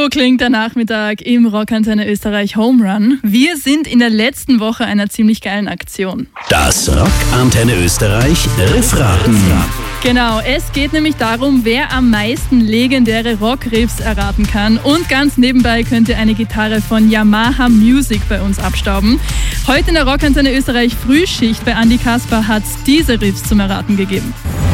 So klingt der Nachmittag im Rockantenne Österreich Home Run. Wir sind in der letzten Woche einer ziemlich geilen Aktion. Das Rockantenne Österreich Riffraten. Genau, es geht nämlich darum, wer am meisten legendäre Rockriffs erraten kann. Und ganz nebenbei könnt ihr eine Gitarre von Yamaha Music bei uns abstauben. Heute in der Rockantenne Österreich Frühschicht bei Andi Kasper hat es diese Riffs zum Erraten gegeben.